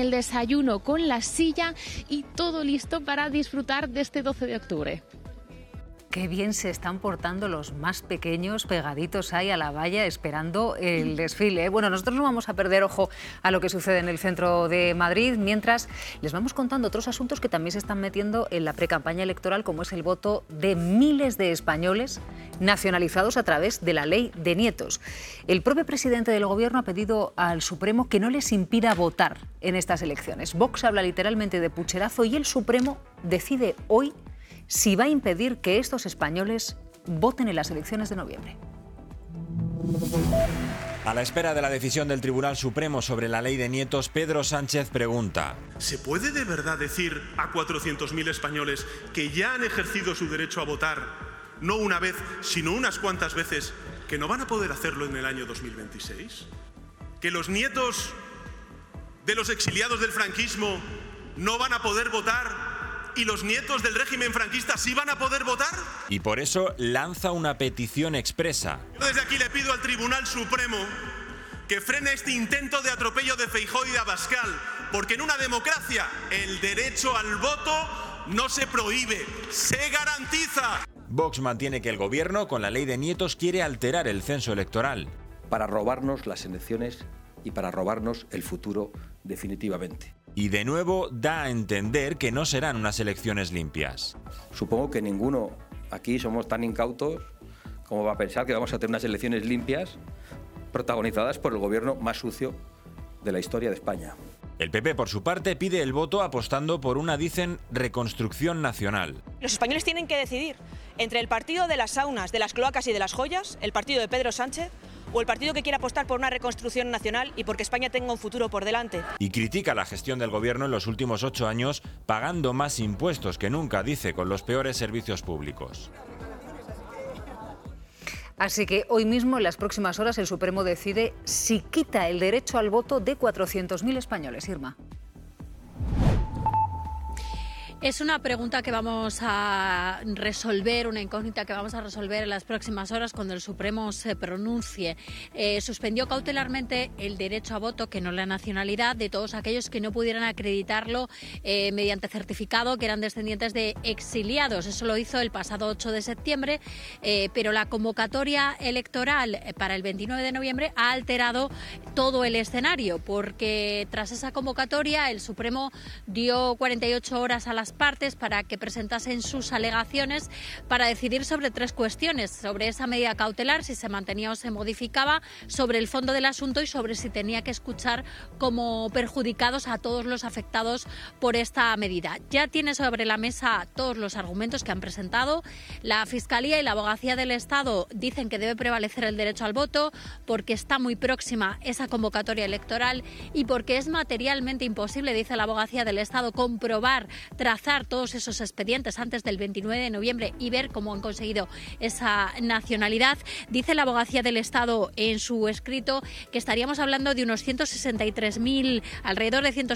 el desayuno, con la silla y todo listo para disfrutar de este 12 de octubre. Qué bien se están portando los más pequeños, pegaditos ahí a la valla, esperando el desfile. Bueno, nosotros no vamos a perder ojo a lo que sucede en el centro de Madrid, mientras les vamos contando otros asuntos que también se están metiendo en la precampaña electoral, como es el voto de miles de españoles nacionalizados a través de la ley de nietos. El propio presidente del Gobierno ha pedido al Supremo que no les impida votar en estas elecciones. Vox habla literalmente de pucherazo y el Supremo decide hoy si va a impedir que estos españoles voten en las elecciones de noviembre. A la espera de la decisión del Tribunal Supremo sobre la ley de nietos, Pedro Sánchez pregunta: ¿se puede de verdad decir a 400.000 españoles que ya han ejercido su derecho a votar, no una vez, sino unas cuantas veces, que no van a poder hacerlo en el año 2026? ¿Que los nietos de los exiliados del franquismo no van a poder votar y los nietos del régimen franquista sí van a poder votar? Y por eso lanza una petición expresa. Yo desde aquí le pido al Tribunal Supremo que frene este intento de atropello de Feijóo y de Abascal, porque en una democracia el derecho al voto no se prohíbe, se garantiza. Vox mantiene que el Gobierno, con la ley de nietos, quiere alterar el censo electoral. Para robarnos las elecciones y para robarnos el futuro definitivamente. Y de nuevo da a entender que no serán unas elecciones limpias. Supongo que ninguno aquí somos tan incautos como va a pensar que vamos a tener unas elecciones limpias protagonizadas por el gobierno más sucio de la historia de España. El PP, por su parte, pide el voto apostando por una, dicen, reconstrucción nacional. Los españoles tienen que decidir entre el partido de las saunas, de las cloacas y de las joyas, el partido de Pedro Sánchez, o el partido que quiere apostar por una reconstrucción nacional y porque España tenga un futuro por delante. Y critica la gestión del Gobierno en los últimos 8 años, pagando más impuestos que nunca, dice, con los peores servicios públicos. Así que hoy mismo, en las próximas horas, el Supremo decide si quita el derecho al voto de 400.000 españoles. Irma. Es una pregunta que vamos a resolver, una incógnita que vamos a resolver en las próximas horas cuando el Supremo se pronuncie. Suspendió cautelarmente el derecho a voto, que no la nacionalidad, de todos aquellos que no pudieran acreditarlo mediante certificado, que eran descendientes de exiliados. Eso lo hizo el pasado 8 de septiembre, pero la convocatoria electoral para el 29 de noviembre ha alterado todo el escenario, porque tras esa convocatoria el Supremo dio 48 horas a las partes para que presentasen sus alegaciones para decidir sobre 3 cuestiones: sobre esa medida cautelar, si se mantenía o se modificaba, sobre el fondo del asunto y sobre si tenía que escuchar como perjudicados a todos los afectados por esta medida. Ya tiene sobre la mesa todos los argumentos que han presentado. La Fiscalía y la Abogacía del Estado dicen que debe prevalecer el derecho al voto porque está muy próxima esa convocatoria electoral y porque es materialmente imposible, dice la Abogacía del Estado, comprobar, trazar todos esos expedientes antes del 29 de noviembre y ver cómo han conseguido esa nacionalidad. Dice la Abogacía del Estado en su escrito que estaríamos hablando de unos 163.000, alrededor de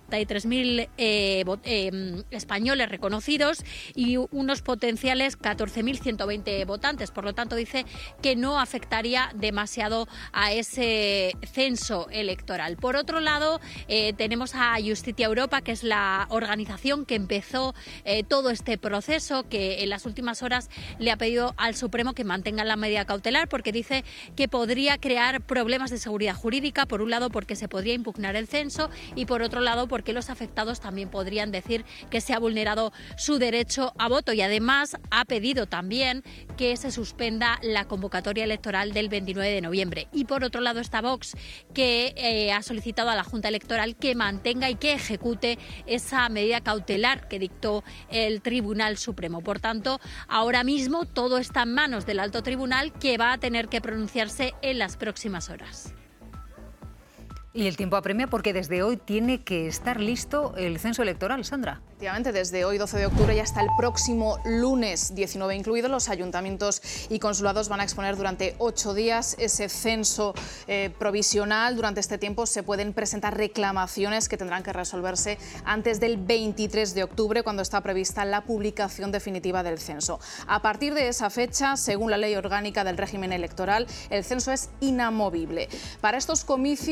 163.000 españoles reconocidos y unos potenciales 14.120 votantes. Por lo tanto, dice que no afectaría demasiado a ese censo electoral. Por otro lado, tenemos a Justitia Europa, que es la organización que empezó todo este proceso, que en las últimas horas le ha pedido al Supremo que mantenga la medida cautelar porque dice que podría crear problemas de seguridad jurídica, por un lado porque se podría impugnar el censo y por otro lado porque los afectados también podrían decir que se ha vulnerado su derecho a voto, y además ha pedido también que se suspenda la convocatoria electoral del 29 de noviembre. Y por otro lado está Vox, que ha solicitado a la Junta Electoral que mantenga y que ejecute esa medida cautelar que dictó el Tribunal Supremo. Por tanto, ahora mismo todo está en manos del Alto Tribunal, que va a tener que pronunciarse en las próximas horas. Y el tiempo apremia porque desde hoy tiene que estar listo el censo electoral, Sandra. Efectivamente, desde hoy, 12 de octubre, y hasta el próximo lunes 19 incluido, los ayuntamientos y consulados van a exponer durante 8 días ese censo provisional. Durante este tiempo se pueden presentar reclamaciones que tendrán que resolverse antes del 23 de octubre, cuando está prevista la publicación definitiva del censo. A partir de esa fecha, según la Ley Orgánica del Régimen Electoral, el censo es inamovible. Para estos comicios hay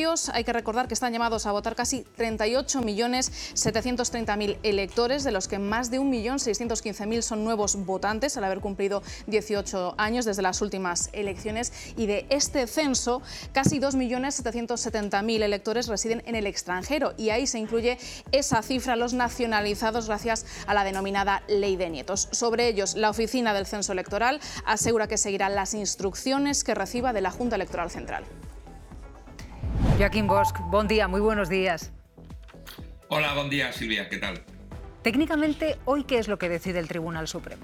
que recordar que están llamados a votar casi 38.730.000 electores, de los que más de 1.615.000 son nuevos votantes al haber cumplido 18 años desde las últimas elecciones, y de este censo casi 2.770.000 electores residen en el extranjero, y ahí se incluye esa cifra, los nacionalizados, gracias a la denominada Ley de Nietos. Sobre ellos, la Oficina del Censo Electoral asegura que seguirá las instrucciones que reciba de la Junta Electoral Central. Joaquín Bosch, buen día, muy buenos días. Hola, buen día, Silvia, ¿qué tal? Técnicamente, ¿hoy qué es lo que decide el Tribunal Supremo?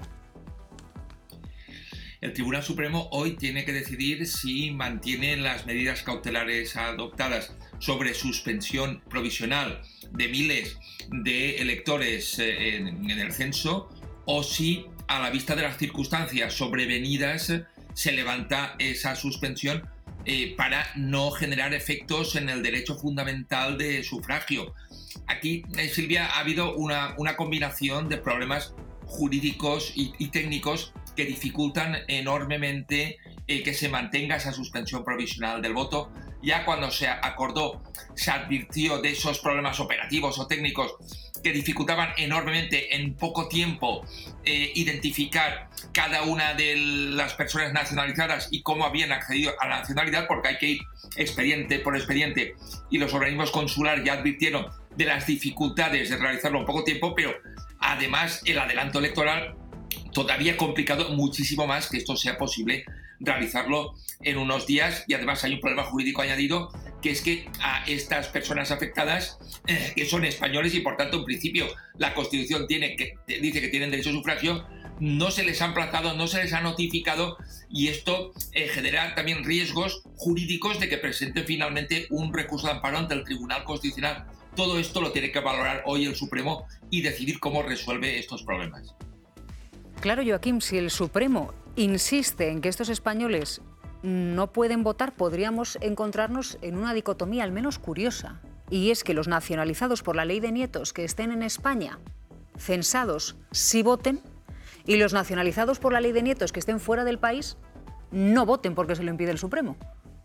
El Tribunal Supremo hoy tiene que decidir si mantiene las medidas cautelares adoptadas sobre suspensión provisional de miles de electores en el censo, o si, a la vista de las circunstancias sobrevenidas, se levanta esa suspensión para no generar efectos en el derecho fundamental de sufragio. Aquí, Silvia, ha habido una combinación de problemas jurídicos y técnicos que dificultan enormemente que se mantenga esa suspensión provisional del voto. Ya cuando se acordó, se advirtió de esos problemas operativos o técnicos que dificultaban enormemente en poco tiempo identificar cada una de las personas nacionalizadas y cómo habían accedido a la nacionalidad, porque hay que ir expediente por expediente, y los organismos consulares ya advirtieron de las dificultades de realizarlo en poco tiempo, pero además el adelanto electoral todavía complicado muchísimo más que esto sea posible realizarlo en unos días. Y además hay un problema jurídico añadido, que es que a estas personas afectadas, que son españoles y por tanto en principio la Constitución dice que tienen derecho a sufragio, no se les ha emplazado, no se les ha notificado, y esto genera también riesgos jurídicos de que presenten finalmente un recurso de amparo ante el Tribunal Constitucional. Todo esto lo tiene que valorar hoy el Supremo y decidir cómo resuelve estos problemas. Claro, Joaquín, si el Supremo insiste en que estos españoles no pueden votar, podríamos encontrarnos en una dicotomía al menos curiosa. Y es que los nacionalizados por la Ley de Nietos que estén en España, censados, sí voten, y los nacionalizados por la Ley de Nietos que estén fuera del país, no voten porque se lo impide el Supremo.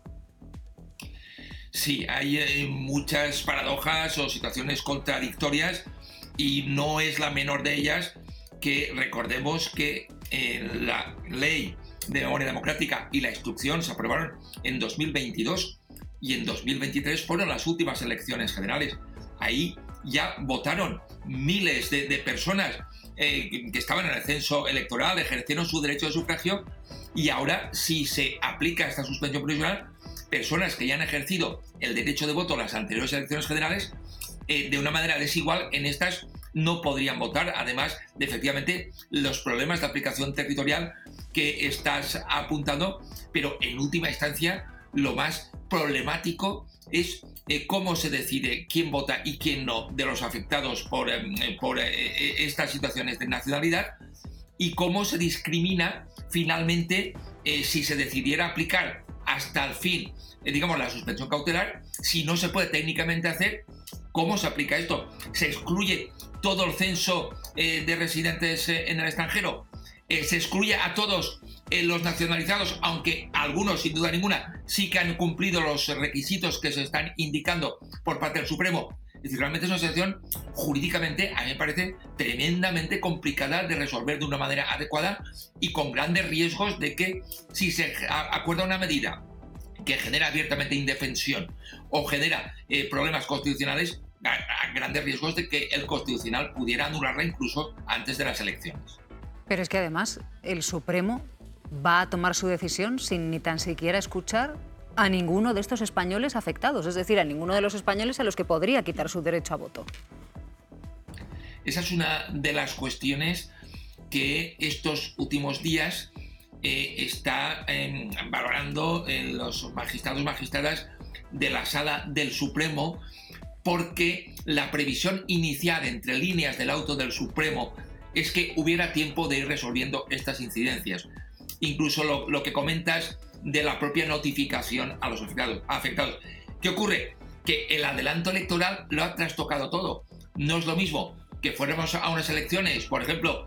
Sí, hay muchas paradojas o situaciones contradictorias, y no es la menor de ellas que recordemos que la Ley de Memoria Democrática y la Instrucción se aprobaron en 2022 y en 2023 fueron las últimas elecciones generales. Ahí ya votaron miles de personas que estaban en el censo electoral, ejercieron su derecho de sufragio, y ahora, si se aplica esta suspensión provisional, personas que ya han ejercido el derecho de voto en las anteriores elecciones generales, de una manera desigual, en estas no podrían votar, además de efectivamente los problemas de aplicación territorial que estás apuntando. Pero en última instancia lo más problemático es cómo se decide quién vota y quién no de los afectados por estas situaciones de nacionalidad, y cómo se discrimina finalmente si se decidiera aplicar hasta el fin, digamos, la suspensión cautelar. Si no se puede técnicamente hacer, ¿cómo se aplica esto? ¿Se excluye todo el censo de residentes en el extranjero? ¿Se excluye a todos los nacionalizados, aunque algunos, sin duda ninguna, sí que han cumplido los requisitos que se están indicando por parte del Supremo? Es decir, realmente es una situación jurídicamente, a mí me parece tremendamente complicada de resolver de una manera adecuada, y con grandes riesgos de que, si se acuerda una medida que genera abiertamente indefensión o genera problemas constitucionales, a grandes riesgos de que el Constitucional pudiera anularla incluso antes de las elecciones. Pero es que además el Supremo va a tomar su decisión sin ni tan siquiera escuchar a ninguno de estos españoles afectados, es decir, a ninguno de los españoles a los que podría quitar su derecho a voto. Esa es una de las cuestiones que estos últimos días está valorando los magistrados y magistradas de la Sala del Supremo, porque la previsión inicial, entre líneas del auto del Supremo, es que hubiera tiempo de ir resolviendo estas incidencias. Incluso lo que comentas de la propia notificación a los afectados. ¿Qué ocurre? Que el adelanto electoral lo ha trastocado todo. No es lo mismo que fuéramos a unas elecciones, por ejemplo,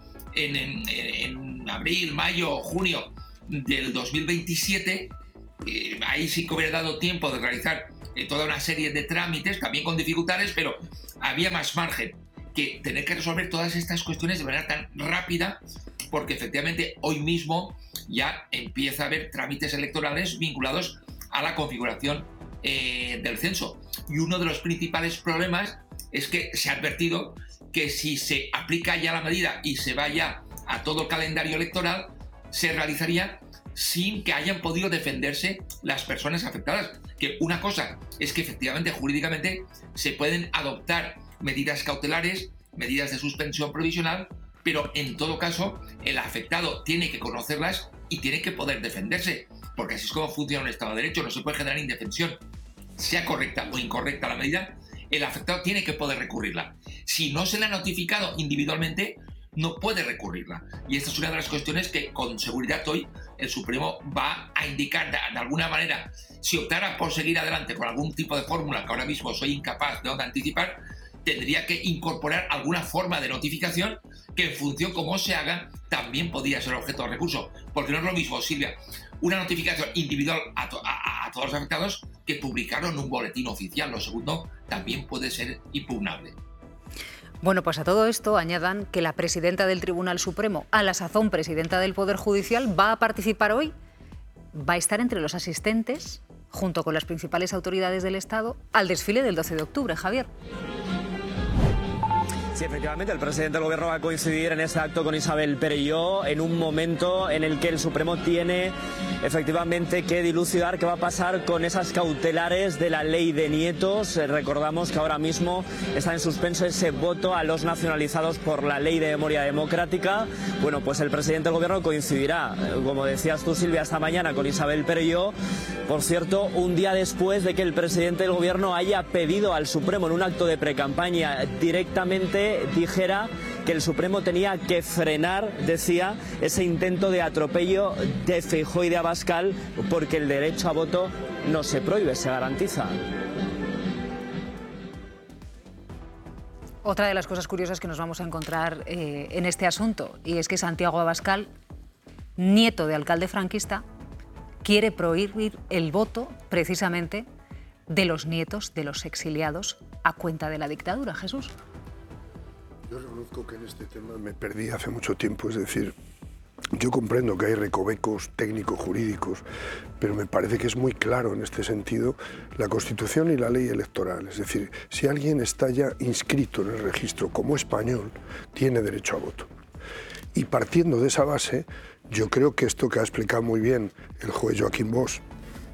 en abril, mayo, junio del 2027, ahí sí que hubiera dado tiempo de realizar toda una serie de trámites, también con dificultades, pero había más margen que tener que resolver todas estas cuestiones de manera tan rápida, porque efectivamente hoy mismo ya empieza a haber trámites electorales vinculados a la configuración del censo. Y uno de los principales problemas es que se ha advertido que si se aplica ya la medida y se vaya a todo el calendario electoral, se realizaría sin que hayan podido defenderse las personas afectadas. Que una cosa es que efectivamente jurídicamente se pueden adoptar medidas cautelares, medidas de suspensión provisional, pero en todo caso el afectado tiene que conocerlas y tiene que poder defenderse, porque así es como funciona un Estado de Derecho, no se puede generar indefensión. Sea correcta o incorrecta la medida, el afectado tiene que poder recurrirla. Si no se le ha notificado individualmente, no puede recurrirla. Y esta es una de las cuestiones que con seguridad hoy el Supremo va a indicar de alguna manera. Si optara por seguir adelante con algún tipo de fórmula que ahora mismo soy incapaz de anticipar, tendría que incorporar alguna forma de notificación que en función cómo se haga también podría ser objeto de recurso. Porque no es lo mismo, Silvia, una notificación individual a todos los afectados que publicarlo en un boletín oficial. Lo segundo también puede ser impugnable. Bueno, pues a todo esto añadan que la presidenta del Tribunal Supremo, a la sazón presidenta del Poder Judicial, va a participar hoy, va a estar entre los asistentes, junto con las principales autoridades del Estado, al desfile del 12 de octubre, Javier. Sí, efectivamente, el presidente del Gobierno va a coincidir en ese acto con Isabel Perelló en un momento en el que el Supremo tiene efectivamente que dilucidar qué va a pasar con esas cautelares de la ley de nietos. Recordamos que ahora mismo está en suspenso ese voto a los nacionalizados por la ley de memoria democrática. Bueno, pues el presidente del Gobierno coincidirá, como decías tú, Silvia, esta mañana con Isabel Perelló. Por cierto, un día después de que el presidente del Gobierno haya pedido al Supremo en un acto de precampaña directamente dijera que el Supremo tenía que frenar, decía, ese intento de atropello de Feijóo y de Abascal, porque el derecho a voto no se prohíbe, se garantiza. Otra de las cosas curiosas que nos vamos a encontrar en este asunto, y es que Santiago Abascal, nieto de alcalde franquista, quiere prohibir el voto precisamente de los nietos de los exiliados a cuenta de la dictadura. Jesús. Yo reconozco que en este tema me perdí hace mucho tiempo, es decir, yo comprendo que hay recovecos técnicos, jurídicos, pero me parece que es muy claro en este sentido la Constitución y la ley electoral. Es decir, si alguien está ya inscrito en el registro como español, tiene derecho a voto. Y partiendo de esa base, yo creo que esto que ha explicado muy bien el juez Joaquín Bosch,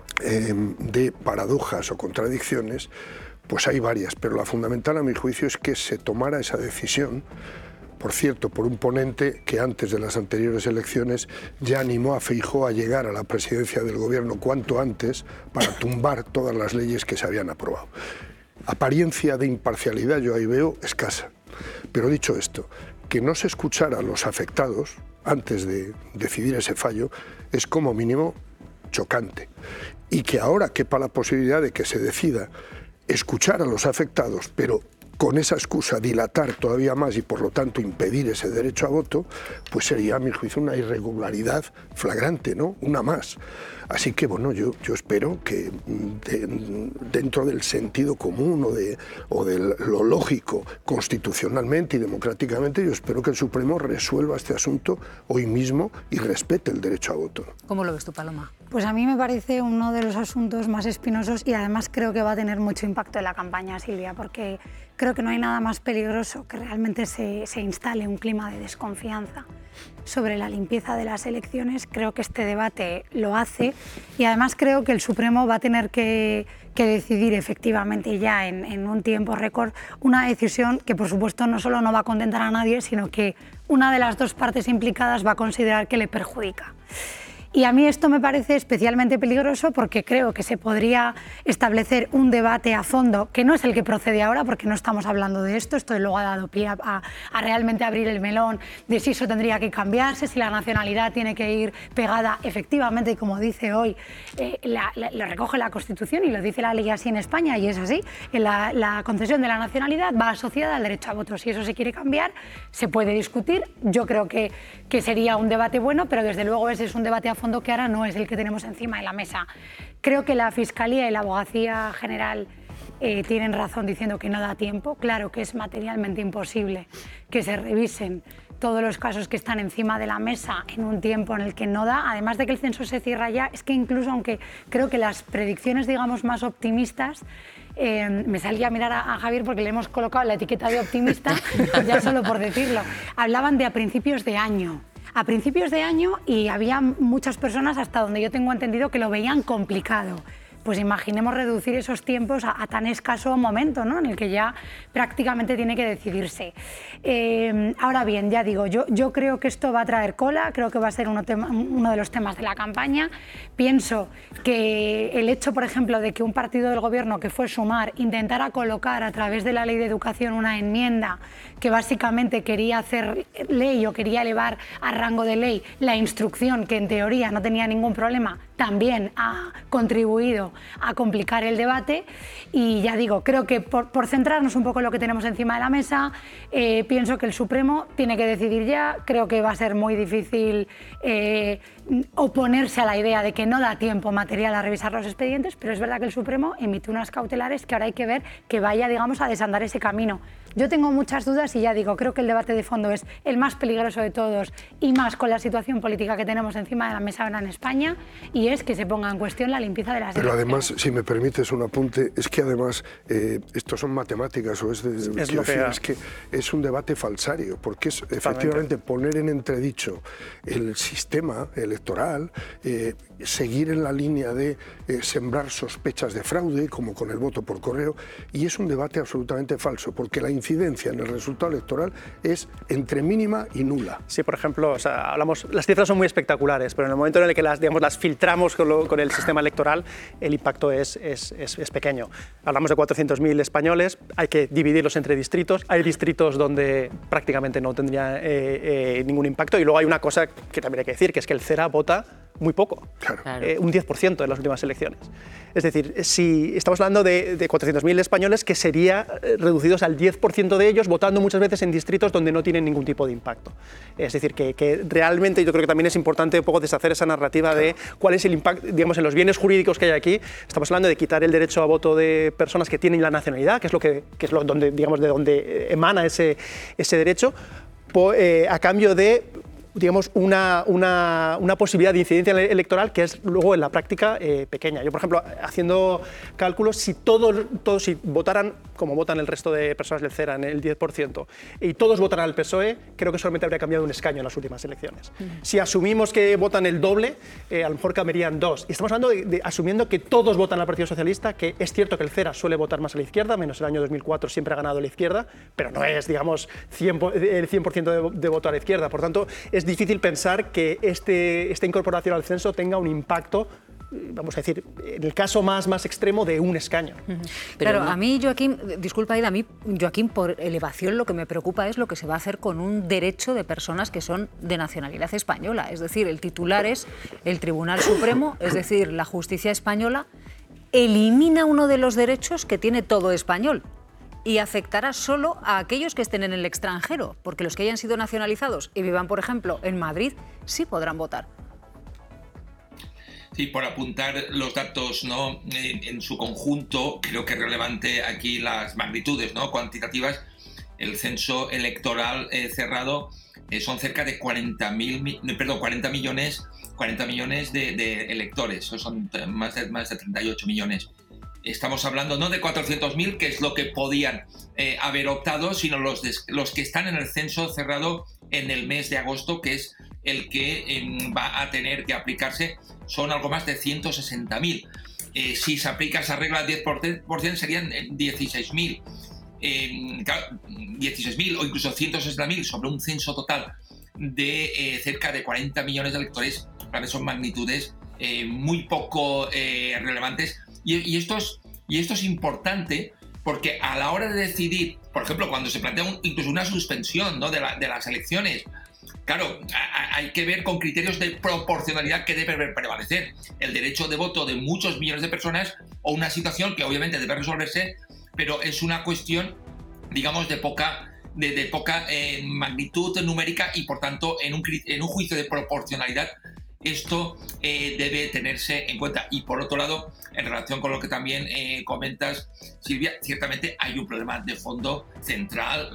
de paradojas o contradicciones, pues hay varias, pero la fundamental a mi juicio es que se tomara esa decisión, por cierto, por un ponente que antes de las anteriores elecciones ya animó a Feijóo a llegar a la presidencia del Gobierno cuanto antes para tumbar todas las leyes que se habían aprobado. Apariencia de imparcialidad yo ahí veo escasa, pero dicho esto, que no se escuchara a los afectados antes de decidir ese fallo es como mínimo chocante. Y que ahora quepa la posibilidad de que se decida escuchar a los afectados, pero con esa excusa dilatar todavía más y por lo tanto impedir ese derecho a voto, pues sería a mi juicio una irregularidad flagrante, ¿no? Una más. Así que bueno, yo espero que dentro del sentido común o de lo lógico constitucionalmente y democráticamente, yo espero que el Supremo resuelva este asunto hoy mismo y respete el derecho a voto. ¿Cómo lo ves tú, Paloma? Pues a mí me parece uno de los asuntos más espinosos y además creo que va a tener mucho impacto en la campaña, Silvia, porque creo que no hay nada más peligroso que realmente se instale un clima de desconfianza sobre la limpieza de las elecciones. Creo que este debate lo hace y además creo que el Supremo va a tener que decidir efectivamente ya en un tiempo récord una decisión que por supuesto no solo no va a contentar a nadie, sino que una de las dos partes implicadas va a considerar que le perjudica. Y a mí esto me parece especialmente peligroso porque creo que se podría establecer un debate a fondo, que no es el que procede ahora porque no estamos hablando de esto, esto luego ha dado pie a realmente abrir el melón de si eso tendría que cambiarse, si la nacionalidad tiene que ir pegada efectivamente, y como dice hoy, lo recoge la Constitución y lo dice la ley así en España y es así, la concesión de la nacionalidad va asociada al derecho a voto. Si eso se quiere cambiar, se puede discutir, yo creo que sería un debate bueno, pero desde luego ese es un debate a fondo fondo que ahora no es el que tenemos encima de la mesa. Creo que la Fiscalía y la Abogacía General tienen razón diciendo que no da tiempo. Claro que es materialmente imposible que se revisen todos los casos que están encima de la mesa en un tiempo en el que no da, además de que el censo se cierra ya, es que incluso aunque creo que las predicciones, digamos, más optimistas, me salía a mirar a Javier porque le hemos colocado la etiqueta de optimista, ya solo por decirlo, hablaban de a principios de año. A principios de año, y había muchas personas, hasta donde yo tengo entendido, que lo veían complicado. Pues imaginemos reducir esos tiempos a tan escaso momento, ¿no?, en el que ya prácticamente tiene que decidirse. Ahora bien, ya digo, yo creo que esto va a traer cola, creo que va a ser uno de los temas de la campaña. Pienso que el hecho, por ejemplo, de que un partido del gobierno, que fue Sumar, intentara colocar a través de la Ley de Educación una enmienda que básicamente quería hacer ley o quería elevar a rango de ley la instrucción, que en teoría no tenía ningún problema, también ha contribuido a complicar el debate. Y ya digo, creo que por centrarnos un poco en lo que tenemos encima de la mesa, pienso que el Supremo tiene que decidir ya. Creo que va a ser muy difícil oponerse a la idea de que no da tiempo material a revisar los expedientes, pero es verdad que el Supremo emite unas cautelares que ahora hay que ver que vaya, digamos, a desandar ese camino. Yo tengo muchas dudas y ya digo, creo que el debate de fondo es el más peligroso de todos, y más con la situación política que tenemos encima de la mesa ahora en España, y es que se ponga en cuestión la limpieza de las Pero elecciones. además, si me permites un apunte, es que además esto son matemáticas o es que es un debate falsario, porque es efectivamente poner en entredicho el sistema electoral, seguir en la línea de sembrar sospechas de fraude, como con el voto por correo, y es un debate absolutamente falso, porque la incidencia en el resultado electoral es entre mínima y nula. Sí, por ejemplo, o sea, las cifras son muy espectaculares, pero en el momento en el que las filtramos con el sistema electoral, el impacto es pequeño. Hablamos de 400.000 españoles, hay que dividirlos entre distritos, hay distritos donde prácticamente no tendría ningún impacto, y luego hay una cosa que también hay que decir, que es que el CERA vota muy poco, un 10% en las últimas elecciones. Es decir, si estamos hablando de 400.000 españoles, que sería reducidos al 10% de ellos, votando muchas veces en distritos donde no tienen ningún tipo de impacto. Es decir, que realmente yo creo que también es importante un poco deshacer esa narrativa de cuál es el impacto, digamos, en los bienes jurídicos que hay aquí. Estamos hablando de quitar el derecho a voto de personas que tienen la nacionalidad, que es donde, digamos, de donde emana ese derecho, a cambio de, digamos, una posibilidad de incidencia electoral que es luego en la práctica pequeña. Yo, por ejemplo, haciendo cálculos, si todos votaran como votan el resto de personas del CERA, en el 10%, y todos votaran al PSOE, creo que solamente habría cambiado un escaño en las últimas elecciones. Si asumimos que votan el doble, a lo mejor cambiarían 2. Y estamos hablando asumiendo que todos votan al Partido Socialista, que es cierto que el CERA suele votar más a la izquierda, menos el año 2004 siempre ha ganado la izquierda, pero no es, digamos, el 100% de voto a la izquierda. Por tanto, es difícil pensar que esta incorporación al censo tenga un impacto, vamos a decir, en el caso más extremo, de un escaño. Claro, a mí, Joaquín, disculpa, Aida, a mí, Joaquín, por elevación lo que me preocupa es lo que se va a hacer con un derecho de personas que son de nacionalidad española. Es decir, el titular es el Tribunal Supremo, es decir, la justicia española elimina uno de los derechos que tiene todo español y afectará solo a aquellos que estén en el extranjero, porque los que hayan sido nacionalizados y vivan, por ejemplo, en Madrid, sí podrán votar. Sí, por apuntar los datos, ¿no?, en su conjunto, creo que es relevante aquí las magnitudes, ¿no?, cuantitativas. El censo electoral cerrado son cerca de 40 millones de electores, son más de 38 millones. Estamos hablando no de 400.000, que es lo que podían haber optado, sino los que están en el censo cerrado en el mes de agosto, que es el que va a tener que aplicarse. Son algo más de 160.000. Si se aplica esa regla del 10%, serían 16.000. 16.000 o incluso 160.000 sobre un censo total de cerca de 40 millones de electores. Claro, son magnitudes muy poco relevantes. Y esto es importante porque a la hora de decidir, por ejemplo, cuando se plantea incluso una suspensión, ¿no?, de las elecciones, claro, hay que ver con criterios de proporcionalidad que debe prevalecer. El derecho de voto de muchos millones de personas o una situación que obviamente debe resolverse, pero es una cuestión, digamos, de poca magnitud numérica y, por tanto, en un juicio de proporcionalidad esto debe tenerse en cuenta. Y por otro lado, en relación con lo que también comentas, Silvia, ciertamente hay un problema de fondo central